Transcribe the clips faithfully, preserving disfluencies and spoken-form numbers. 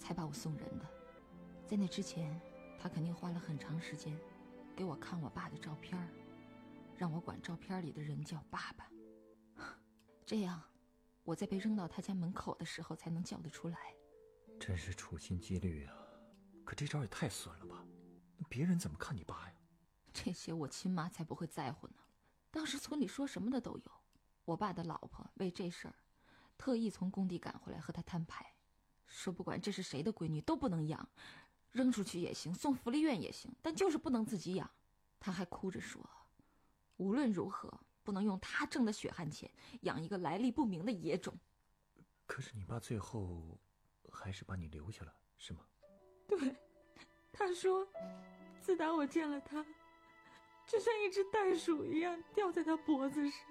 才把我送人的。在那之前，他肯定花了很长时间给我看我爸的照片，让我管照片里的人叫爸爸，这样我在被扔到他家门口的时候才能叫得出来。 真是处心积虑啊，可这招也太损了吧，那别人怎么看你爸呀？ 这些我亲妈才不会在乎呢，当时村里说什么的都有。我爸的老婆为这事儿特意从工地赶回来和他摊牌，说不管这是谁的闺女都不能养，扔出去也行，送福利院也行，但就是不能自己养。他还哭着说，无论如何不能用他挣的血汗钱养一个来历不明的野种。 可是你爸最后还是把你留下了，是吗？ 对，他说自打我见了他，就像一只袋鼠一样吊在他脖子上。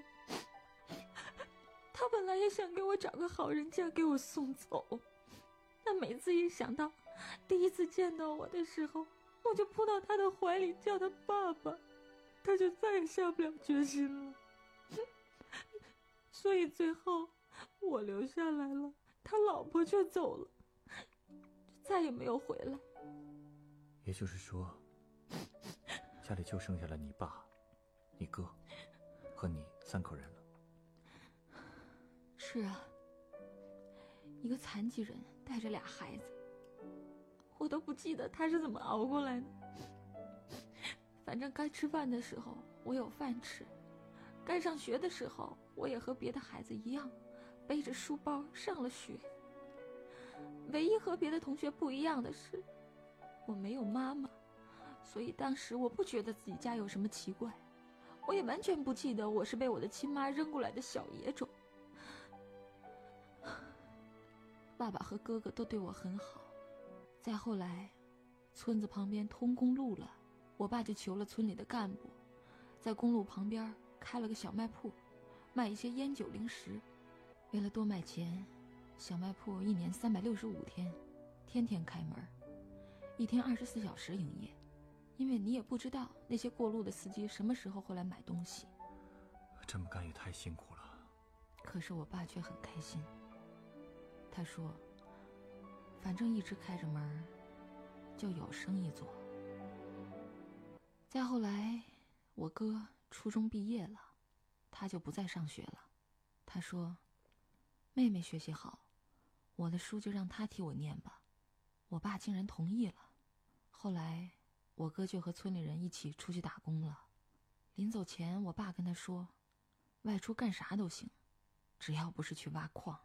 他本来也想给我找个好人家给我送走，但每次一想到第一次见到我的时候，我就扑到他的怀里叫他爸爸，他就再也下不了决心了。所以最后我留下来了，他老婆却走了，就再也没有回来。 也就是说，家里就剩下了你爸、你哥和你三口人了。 是啊，一个残疾人带着俩孩子，我都不记得他是怎么熬过来的。反正该吃饭的时候我有饭吃，该上学的时候我也和别的孩子一样背着书包上了学。唯一和别的同学不一样的是，我没有妈妈，所以当时我不觉得自己家有什么奇怪，我也完全不记得我是被我的亲妈扔过来的小野种。爸爸和哥哥都对我很好，再后来村子旁边通公路了，我爸就求了村里的干部，在公路旁边开了个小卖铺，卖一些烟酒零食。为了多卖钱，小卖铺一年三百六十五天天天开门，一天二十四小时营业，因为你也不知道那些过路的司机什么时候会来买东西。 这么干也太辛苦了。 可是我爸却很开心，他说反正一直开着门就有生意做。再后来我哥初中毕业了，他就不再上学了。他说妹妹学习好，我的书就让他替我念吧。我爸竟然同意了。后来我哥就和村里人一起出去打工了。临走前我爸跟他说，外出干啥都行，只要不是去挖矿。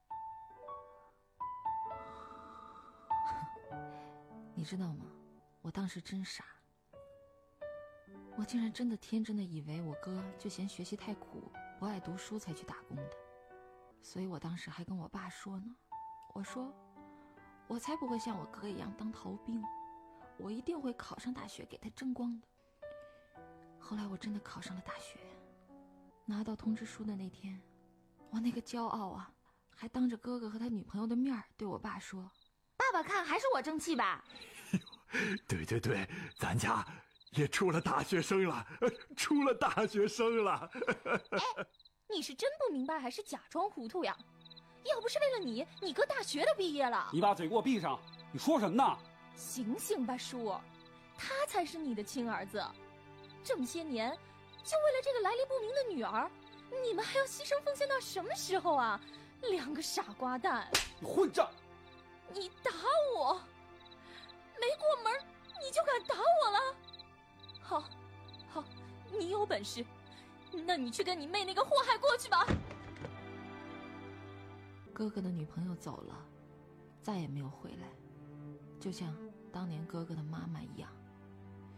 你知道吗，我当时真傻，我竟然真的天真的以为我哥就嫌学习太苦，不爱读书才去打工的。所以我当时还跟我爸说呢，我说我才不会像我哥一样当逃兵，我一定会考上大学给他争光的。后来我真的考上了大学，拿到通知书的那天，我那个骄傲啊，还当着哥哥和他女朋友的面对我爸说，爸爸看还是我争气吧。 对对对，咱家也出了大学生了，出了大学生了。 哎，你是真不明白还是假装糊涂呀？要不是为了你，你哥大学都毕业了。 你把嘴给我闭上，你说什么呢？ 醒醒吧叔，他才是你的亲儿子，这么些年就为了这个来历不明的女儿，你们还要牺牲奉献到什么时候啊？两个傻瓜蛋！ 你混账！ 你打我，没过门你就敢打我了？好，好，你有本事，那你去跟你妹那个祸害过去吧。 哥哥的女朋友走了，再也没有回来，就像当年哥哥的妈妈一样。